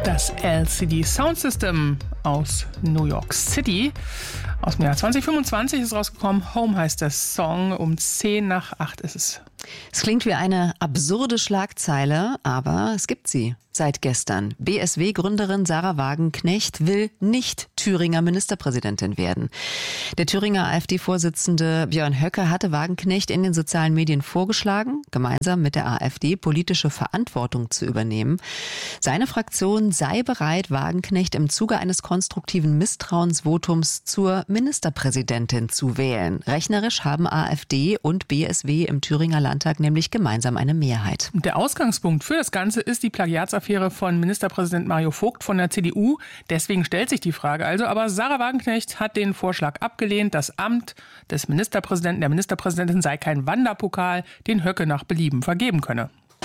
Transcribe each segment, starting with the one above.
Das LCD Sound System aus New York City. Aus dem Jahr 2025 ist rausgekommen. Home heißt der Song. Um 7:50 ist es. Es klingt wie eine absurde Schlagzeile, aber es gibt sie seit gestern. BSW-Gründerin Sahra Wagenknecht will nicht Thüringer Ministerpräsidentin werden. Der Thüringer AfD-Vorsitzende Björn Höcke hatte Wagenknecht in den sozialen Medien vorgeschlagen, gemeinsam mit der AfD politische Verantwortung zu übernehmen. Seine Fraktion sei bereit, Wagenknecht im Zuge eines konstruktiven Misstrauensvotums zur Ministerpräsidentin zu wählen. Rechnerisch haben AfD und BSW im Thüringer Landtag nämlich gemeinsam eine Mehrheit. Der Ausgangspunkt für das Ganze ist die Plagiatsaffäre von Ministerpräsident Mario Vogt von der CDU. Deswegen stellt sich die Frage also, aber Sahra Wagenknecht hat den Vorschlag abgelehnt. Das Amt des Ministerpräsidenten, der Ministerpräsidentin sei kein Wanderpokal, den Höcke nach Belieben vergeben könne.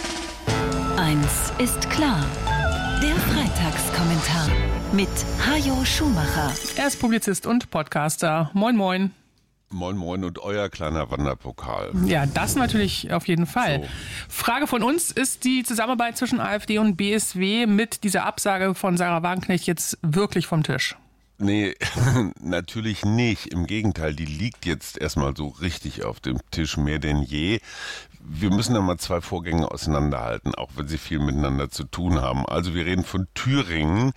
Eins ist klar. Der Freitagskommentar mit Hajo Schumacher. Er ist Publizist und Podcaster. Moin, moin. Moin Moin und euer kleiner Wanderpokal. Ja, das natürlich auf jeden Fall. So. Frage von uns, ist die Zusammenarbeit zwischen AfD und BSW mit dieser Absage von Sahra Wagenknecht jetzt wirklich vom Tisch? Nee, natürlich nicht. Im Gegenteil, die liegt jetzt erstmal so richtig auf dem Tisch, mehr denn je. Wir müssen da mal zwei Vorgänge auseinanderhalten, auch wenn sie viel miteinander zu tun haben. Also wir reden von Thüringen.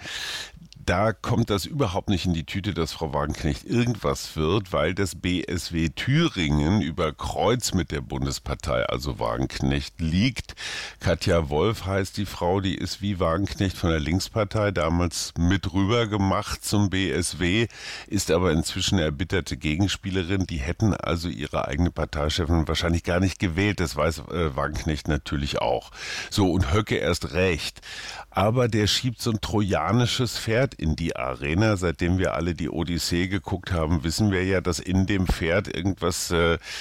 Da kommt das überhaupt nicht in die Tüte, dass Frau Wagenknecht irgendwas wird, weil das BSW Thüringen über Kreuz mit der Bundespartei, also Wagenknecht, liegt. Katja Wolf heißt die Frau, die ist wie Wagenknecht von der Linkspartei damals mit rüber gemacht zum BSW, ist aber inzwischen eine erbitterte Gegenspielerin. Die hätten also ihre eigene Parteichefin wahrscheinlich gar nicht gewählt, das weiß Wagenknecht natürlich auch. So, und Höcke erst recht. Aber der schiebt so ein trojanisches Pferd in die Arena. Seitdem wir alle die Odyssee geguckt haben, wissen wir ja, dass in dem Pferd irgendwas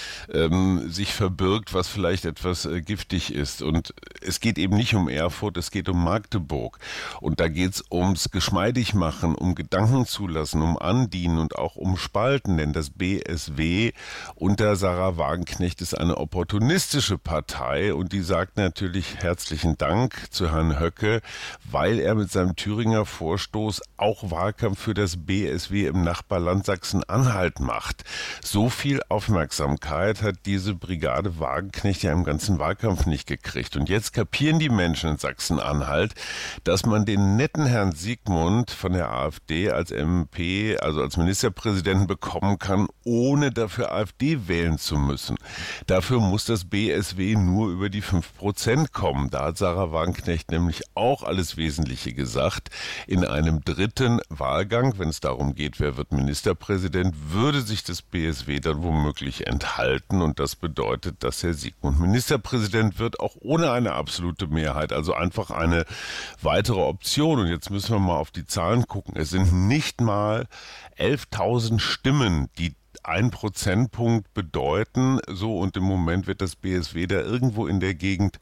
sich verbirgt, was vielleicht etwas giftig ist. Und es geht eben nicht um Erfurt, es geht um Magdeburg. Und da geht es ums Geschmeidigmachen, um Gedanken zulassen, um Andienen und auch um Spalten. Denn das BSW unter Sahra Wagenknecht ist eine opportunistische Partei und die sagt natürlich herzlichen Dank zu Herrn Höcke, weil er mit seinem Thüringer Vorstoß auch Wahlkampf für das BSW im Nachbarland Sachsen-Anhalt macht. So viel Aufmerksamkeit hat diese Brigade Wagenknecht ja im ganzen Wahlkampf nicht gekriegt. Und jetzt kapieren die Menschen in Sachsen-Anhalt, dass man den netten Herrn Siegmund von der AfD als MP, also als Ministerpräsidenten bekommen kann, ohne dafür AfD wählen zu müssen. Dafür muss das BSW nur über die 5% kommen. Da hat Sahra Wagenknecht nämlich auch alles Wesentliche gesagt. In einem dritten Wahlgang, wenn es darum geht, wer wird Ministerpräsident, würde sich das BSW dann womöglich enthalten. Und das bedeutet, dass Herr Siegmund Ministerpräsident wird, auch ohne eine absolute Mehrheit. Also einfach eine weitere Option. Und jetzt müssen wir mal auf die Zahlen gucken. Es sind nicht mal 11.000 Stimmen, die 1 Prozentpunkt bedeuten, so, und im Moment wird das BSW da irgendwo in der Gegend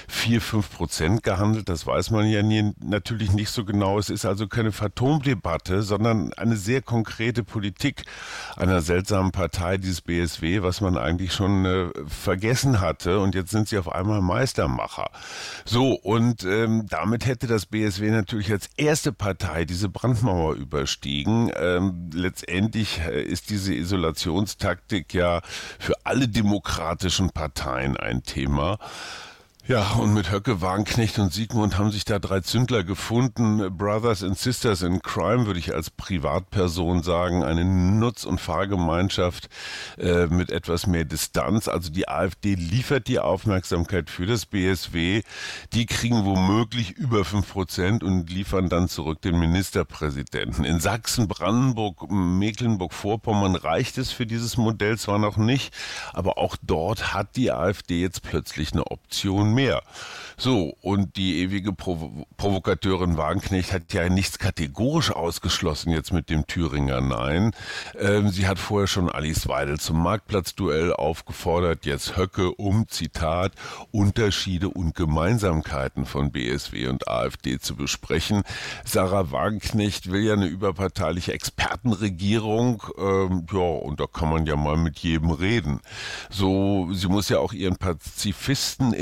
4-5% gehandelt, das weiß man ja natürlich nicht so genau, es ist also keine Phantomdebatte, sondern eine sehr konkrete Politik einer seltsamen Partei, dieses BSW, was man eigentlich schon vergessen hatte, und jetzt sind sie auf einmal Meistermacher. So, und damit hätte das BSW natürlich als erste Partei diese Brandmauer überstiegen. Letztendlich ist diese Isolationstaktik ja für alle demokratischen Parteien ein Thema. Ja, und mit Höcke, Wagenknecht und Siegmund haben sich da 3 Zündler gefunden. Brothers and Sisters in Crime, würde ich als Privatperson sagen. Eine Nutz- und Fahrgemeinschaft mit etwas mehr Distanz. Also die AfD liefert die Aufmerksamkeit für das BSW. Die kriegen womöglich über 5% und liefern dann zurück den Ministerpräsidenten. In Sachsen, Brandenburg, Mecklenburg-Vorpommern reicht es für dieses Modell zwar noch nicht, aber auch dort hat die AfD jetzt plötzlich eine Option mehr. So, und die ewige Provokateurin Wagenknecht hat ja nichts kategorisch ausgeschlossen jetzt mit dem Thüringer Nein. Sie hat vorher schon Alice Weidel zum Marktplatzduell aufgefordert, jetzt Höcke um, Zitat, Unterschiede und Gemeinsamkeiten von BSW und AfD zu besprechen. Sahra Wagenknecht will ja eine überparteiliche Expertenregierung, ja, und da kann man ja mal mit jedem reden. So, sie muss ja auch ihren Pazifisten im BSW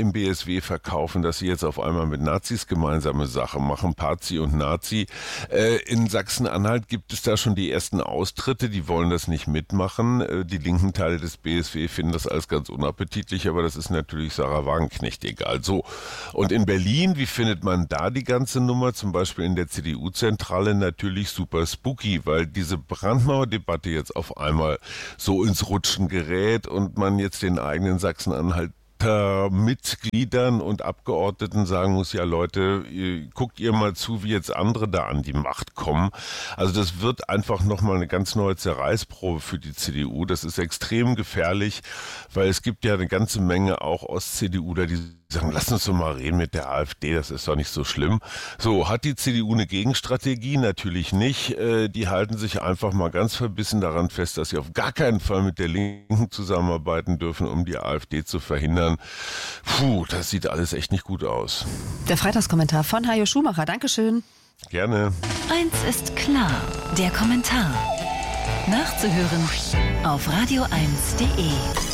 BSW verkaufen, dass sie jetzt auf einmal mit Nazis gemeinsame Sache machen, Pazi und Nazi. In Sachsen-Anhalt gibt es da schon die ersten Austritte, die wollen das nicht mitmachen. Die linken Teile des BSW finden das alles ganz unappetitlich, aber das ist natürlich Sarah Wagenknecht egal. So, und in Berlin, wie findet man da die ganze Nummer? Zum Beispiel in der CDU-Zentrale natürlich super spooky, weil diese Brandmauerdebatte jetzt auf einmal so ins Rutschen gerät und man jetzt den eigenen Sachsen-Anhalt Mitgliedern und Abgeordneten sagen muss, ja Leute, guckt ihr mal zu, wie jetzt andere da an die Macht kommen. Also das wird einfach nochmal eine ganz neue Zerreißprobe für die CDU. Das ist extrem gefährlich, weil es gibt ja eine ganze Menge auch Ost-CDUler, die sagen, lass uns doch mal reden mit der AfD, das ist doch nicht so schlimm. So, hat die CDU eine Gegenstrategie? Natürlich nicht. Die halten sich einfach mal ganz verbissen daran fest, dass sie auf gar keinen Fall mit der Linken zusammenarbeiten dürfen, um die AfD zu verhindern. Puh, das sieht alles echt nicht gut aus. Der Freitagskommentar von Hajo Schumacher. Dankeschön. Gerne. Eins ist klar, der Kommentar. Nachzuhören auf radio1.de.